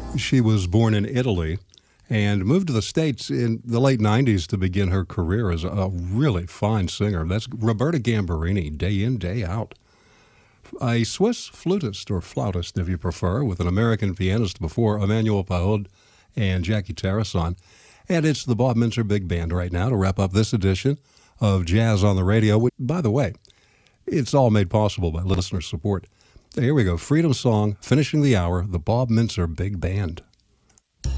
She was born in Italy and moved to the States in the late 90s to begin her career as a really fine singer. That's Roberta Gambarini, day in, day out. A Swiss flutist, or flautist if you prefer, with an American pianist before Emmanuel Pahod and Jackie Tarrason. And it's the Bob Minzer Big Band right now to wrap up this edition of Jazz on the Radio. Which, by the way, it's all made possible by listener support. Here we go. Freedom Song, finishing the hour, the Bob Minzer Big Band.